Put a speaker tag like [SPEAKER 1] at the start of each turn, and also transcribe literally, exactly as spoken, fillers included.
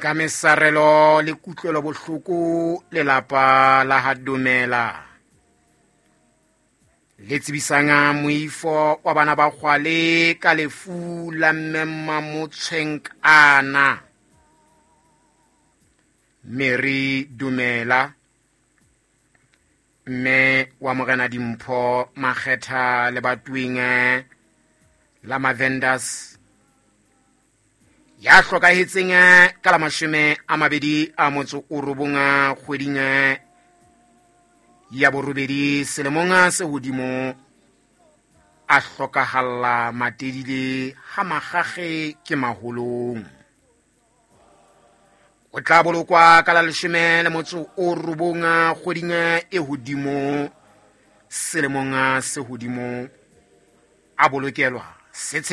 [SPEAKER 1] ka mesarelo le kutlwelo bohloko lelapa la ha Dumela le tsebisanga moifo wa bana ba kgwale ka lefu la mmemma Motshwenkana Mary Dumela mme wa Morena Dimpho Makgetha le batweng la Mavendas ya hlokahetseng ka la mashome a mabedi a motso o robonga kgweding ya borobedi selemong se hodimo a hlokahalla matedile ha magage ke maholong o tla bolokwa ka la leshome le motso o robonga kgweding e hodimo selemong se hodimo a bolokelwa